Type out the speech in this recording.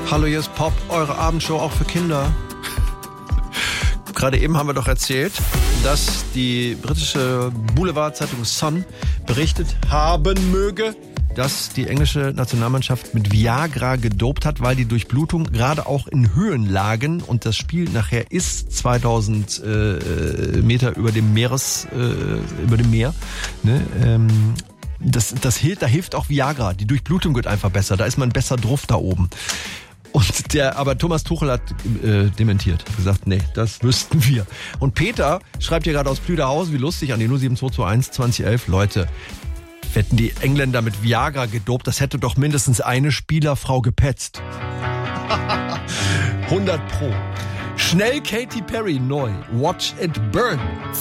Hallo, hier ist Pop, eure Abendshow auch für Kinder. Gerade eben haben wir doch erzählt, dass die britische Boulevardzeitung Sun berichtet haben möge, dass die englische Nationalmannschaft mit Viagra gedopt hat, weil die Durchblutung gerade auch in Höhenlagen und das Spiel nachher ist 2000 Meter über dem Meer, ne? Da hilft auch Viagra. Die Durchblutung wird einfach besser. Da ist man besser drauf da oben. Aber Thomas Tuchel hat dementiert. Hat gesagt, nee, das wüssten wir. Und Peter schreibt hier gerade aus Plüderhausen, wie lustig, an die 07221 2011. Leute, hätten die Engländer mit Viagra gedopt, das hätte doch mindestens eine Spielerfrau gepetzt. 100 Pro. Schnell Katy Perry neu. Watch it burn.